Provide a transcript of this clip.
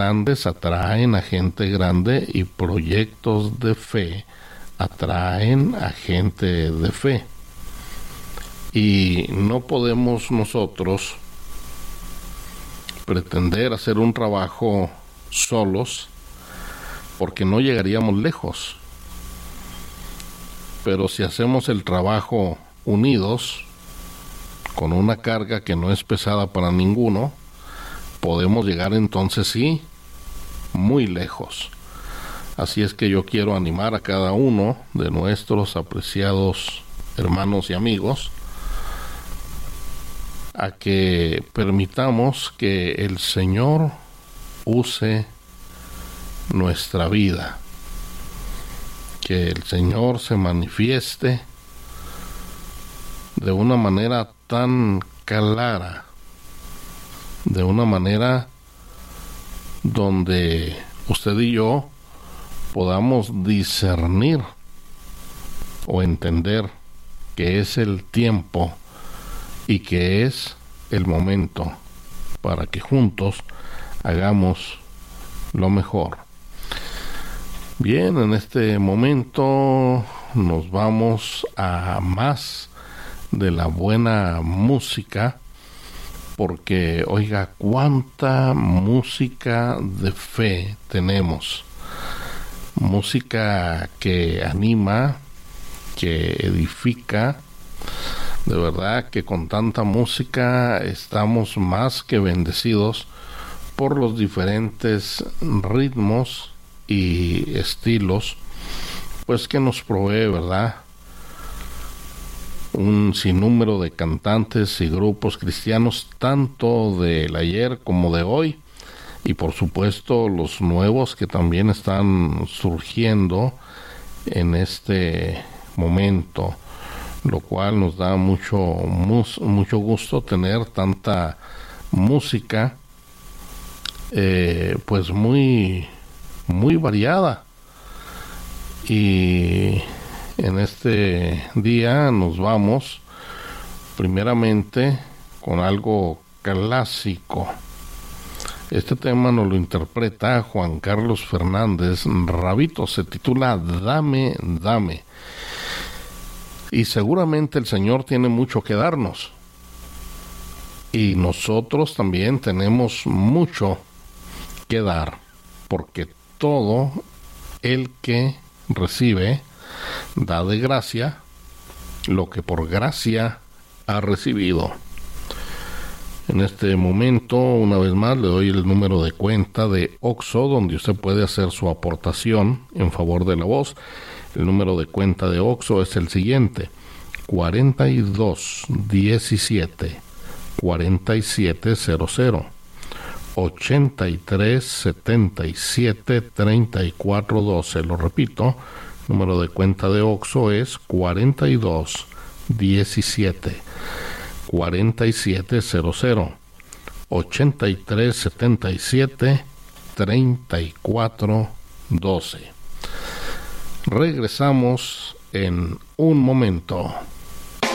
grandes atraen a gente grande y proyectos de fe atraen a gente de fe. Y no podemos nosotros pretender hacer un trabajo solos porque no llegaríamos lejos. Pero si hacemos el trabajo unidos, con una carga que no es pesada para ninguno, podemos llegar entonces sí muy lejos. Así es que yo quiero animar a cada uno de nuestros apreciados hermanos y amigos a que permitamos que el Señor use nuestra vida, que el Señor se manifieste de una manera tan clara, de una manera donde usted y yo podamos discernir o entender que es el tiempo y que es el momento para que juntos hagamos lo mejor. Bien, en este momento nos vamos a más de la buena música, porque oiga, cuánta música de fe tenemos, música que anima, que edifica. De verdad que con tanta música estamos más que bendecidos por los diferentes ritmos y estilos pues que nos provee, ¿verdad?, un sinnúmero de cantantes y grupos cristianos, tanto del ayer como de hoy, y por supuesto los nuevos que también están surgiendo en este momento, lo cual nos da mucho gusto tener tanta música pues muy variada. Y en este día nos vamos primeramente con algo clásico. Este tema nos lo interpreta Juan Carlos Fernández Rabito, se titula Dame, Dame. Y seguramente el Señor tiene mucho que darnos. Y nosotros también tenemos mucho que dar, porque todo el que recibe da de gracia lo que por gracia ha recibido. En este momento, una vez más, le doy el número de cuenta de OXXO, donde usted puede hacer su aportación en favor de la voz. El número de cuenta de OXXO es el siguiente: 4217 4700 8377 3412. Lo repito, número de cuenta de OXXO es 4217 4700 8377 3412. Regresamos en un momento.